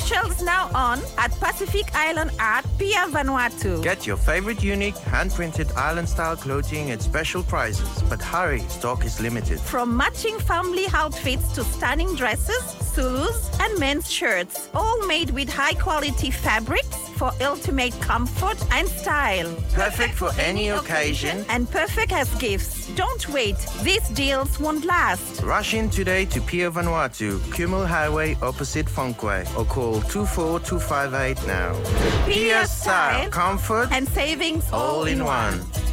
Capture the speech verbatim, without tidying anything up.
Specials now on at Pacific Island Art, Pia Vanuatu. Get your favorite unique hand-printed island-style clothing at special prices. But hurry, stock is limited. From matching family outfits to stunning dresses, sulus, and men's shirts, all made with high-quality fabrics for ultimate comfort and style. Perfect for any occasion and perfect as gifts. Don't wait. These deals won't last. Rush in today to Pia Vanuatu, Kumul Highway opposite Funkway, or call two four two five eight now. Pia style, comfort, and savings all in one. one.